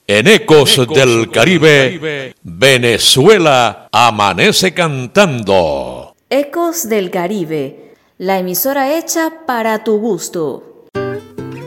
En Ecos del Caribe, Venezuela amanece cantando. Ecos del Caribe, la emisora hecha para tu gusto.